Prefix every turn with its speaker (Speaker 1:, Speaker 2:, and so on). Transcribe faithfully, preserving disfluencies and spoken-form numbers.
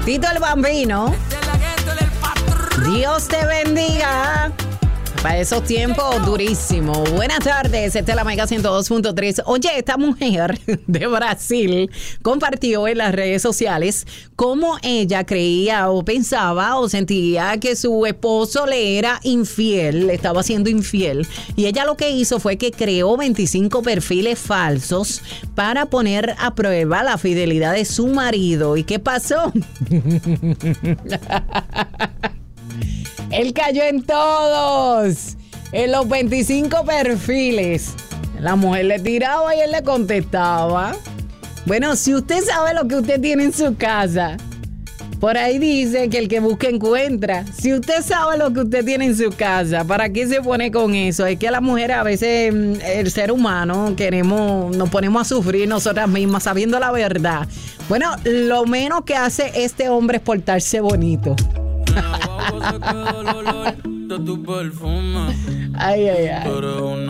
Speaker 1: Tito el Bambino. Dios te bendiga. Para esos tiempos, durísimo. Buenas tardes, esta es la Mega ciento dos punto tres. Oye, esta mujer de Brasil compartió en las redes sociales cómo ella creía o pensaba o sentía que su esposo le era infiel, le estaba siendo infiel. Y ella lo que hizo fue que creó veinticinco perfiles falsos para poner a prueba la fidelidad de su marido. ¿Y qué pasó? Él cayó en todos, en los veinticinco perfiles. La mujer le tiraba y él le contestaba. Bueno, si usted sabe lo que usted tiene en su casa, por ahí dice que el que busca encuentra. Si usted sabe lo que usted tiene en su casa, ¿para qué se pone con eso? Es que a las mujeres a veces, el ser humano, queremos, nos ponemos a sufrir nosotras mismas sabiendo la verdad. Bueno, lo menos que hace este hombre es portarse bonito. Ay, ay, ay.